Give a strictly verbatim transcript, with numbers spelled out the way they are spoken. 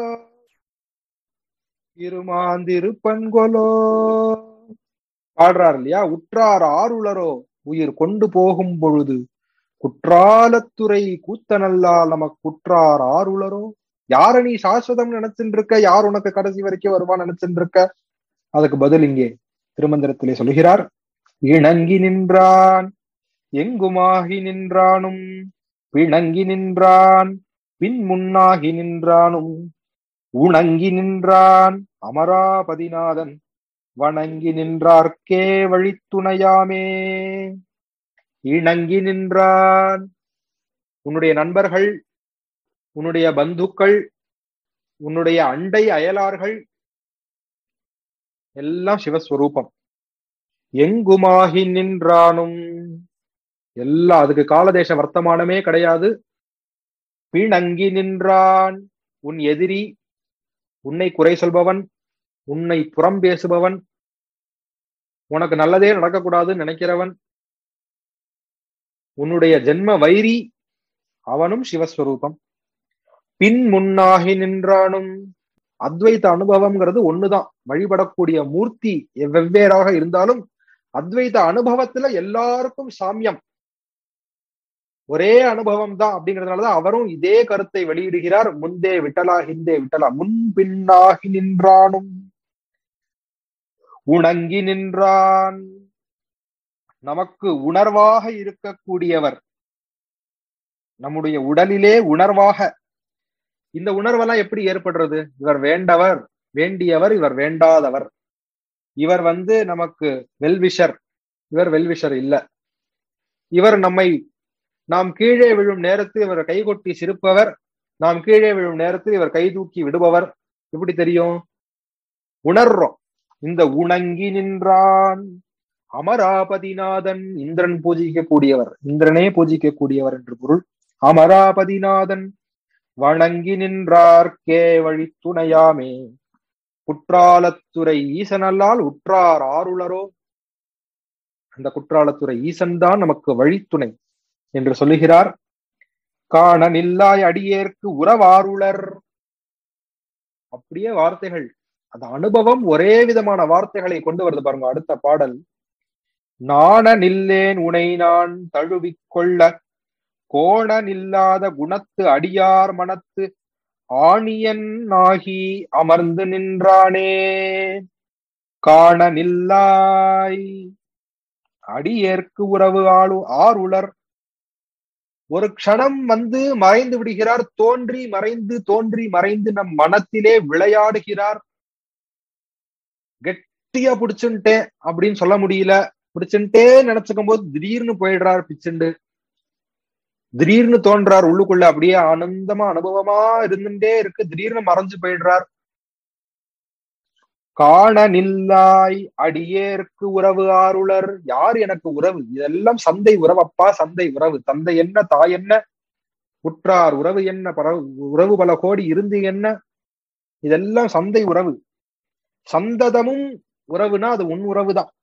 இருமாந்திருப்பன்கொலோ பாடுறார் இல்லையா? உற்றார் ஆருளரோ உயிர் கொண்டு போகும் பொழுது குற்றாலத்துறை கூத்தனல்லால் நமக்கு குற்றார் ஆருளரோ. யார நீ சாஸ்வதம் நினைச்சுட்டு இருக்க? யார் உனக்கு கடைசி வரைக்கும் வருவான் நினைச்சுட்டு இருக்க? அதுக்கு பதில் இங்கே திருமந்திரத்திலே சொல்கிறார். இணங்கி நின்றான் எங்குமாகி நின்றானும், பிணங்கி நின்றான் பின் முன்னாகி நின்றானும், உணங்கி நின்றான் அமராபதிநாதன் வணங்கி நின்றார்க்கே வழித்துணையாமே. இணங்கி நின்றான். உன்னுடைய நண்பர்கள், உன்னுடைய பந்துக்கள், உன்னுடைய அண்டை அயலார்கள் எல்லாம் சிவஸ்வரூபம். எங்குமாகி நின்றானும் எல்லாம், அதுக்கு காலதேச வர்த்தமானமே கிடையாது. பிணங்கி நின்றான், உன் எதிரி, உன்னை குறை சொல்பவன், உன்னை புறம் பேசுபவன், உனக்கு நல்லதே நடக்கக்கூடாதுன்னு நினைக்கிறவன், உன்னுடைய ஜென்ம வைரி, அவனும் சிவஸ்வரூபம். பின் முன்னாகி நின்றானும். அத்வைத அனுபவம்ங்கிறது ஒண்ணுதான். வழிபடக்கூடிய மூர்த்தி வெவ்வேறாக இருந்தாலும் அத்வைத அனுபவத்துல எல்லாருக்கும் சாமியம், ஒரே அனுபவம் தான். அப்படிங்கிறதுனாலதான் அவரும் இதே கருத்தை வெளியிடுகிறார். முந்தே விட்டலா ஹிந்தே விட்டலா. முன் பின்னாகி நின்றானும். உணங்கி நின்றான். நமக்கு உணர்வாக இருக்கக்கூடியவர், நம்முடைய உடலிலே உணர்வாக. இந்த உணர்வெல்லாம் எப்படி ஏற்படுறது? இவர் வேண்டவர், வேண்டியவர், இவர் வேண்டாதவர். இவர் வந்து நமக்கு வெல்விஷர், இவர் வெல்விஷர் இல்ல. இவர் நம்மை, நாம் கீழே விழும் நேரத்தில் இவர் கைகொட்டி சிரிப்பவர், நாம் கீழே விழும் நேரத்தில் இவர் கை தூக்கி விடுபவர். எப்படி தெரியும்? உணர்றோம். இந்த உணங்கி நின்றான் அமராபதிநாதன், இந்திரன் பூஜிக்க கூடியவர், இந்திரனே பூஜிக்க கூடியவர் என்று பொருள். அமராபதிநாதன் வணங்கி நின்றார்க்கே வழி துணையாமே. குற்றாலத்துறை ஈசனல்லால் உற்றார் ஆருளரோ. அந்த குற்றாலத்துறை ஈசன் தான் நமக்கு வழித்துணை என்று சொல்லுகிறார். காண நில்லாய் அடியேற்கு உறவாருளர். அப்படியே வார்த்தைகள், அந்த அனுபவம் ஒரே விதமான வார்த்தைகளை கொண்டு வருது பாருங்க. அடுத்த பாடல், நாண நில்லேன் உனை நான் தழுவிக்கொள்ள கோண நில்லாத குணத்து அடியார் மனத்து ஆணியன் ஆகி அமர்ந்து நின்றானே. காண நில்லாய் அடியேற்கு உறவு ஆளு ஆருளர். ஒரு க்ஷணம் வந்து மறைந்து விடுகிறார், தோன்றி மறைந்து தோன்றி மறைந்து நம் மனத்திலே விளையாடுகிறார். கெட்டியா பிடிச்சுட்டேன் அப்படின்னு சொல்ல முடியல, பிடிச்சுட்டே நினைச்சுக்கும் போது திடீர்னு போயிடுறார் பிச்சுண்டு, திடீர்னு தோன்றார் உள்ளுக்குள்ள, அப்படியே ஆனந்தமா அனுபவமா இருந்துட்டே இருக்கு, திடீர்னு மறைஞ்சு போயிடுறார். காண நில்லாய் அடியேற்கு உறவு ஆருளர். யார் எனக்கு உறவு? இதெல்லாம் சந்தை உறவப்பா, சந்தை உறவு. தந்தை என்ன, தாய் என்ன, உற்றார் உறவு என்ன, பல உறவு பல கோடி இருந்து என்ன, இதெல்லாம் சந்தை உறவு. சந்ததமும் உறவுனா அது உன் உறவுதான்.